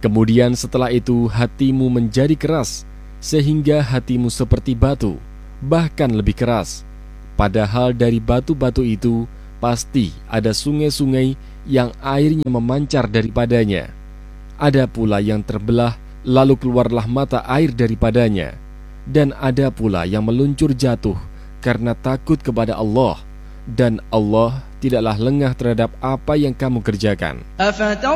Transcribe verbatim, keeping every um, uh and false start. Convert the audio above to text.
Kemudian setelah itu hatimu menjadi keras, sehingga hatimu seperti batu, bahkan lebih keras. Padahal dari batu-batu itu pasti ada sungai-sungai yang airnya memancar daripadanya. Ada pula yang terbelah, lalu keluarlah mata air daripadanya. Dan ada pula yang meluncur jatuh karena takut kepada Allah. Dan Allah tidaklah lengah terhadap apa yang kamu kerjakan.